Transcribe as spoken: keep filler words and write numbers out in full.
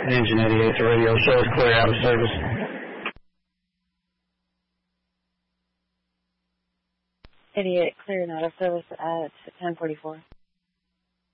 Engine eighty-eight to radio, shows clear out of service. eighty-eight, clear and out of service at ten forty-four.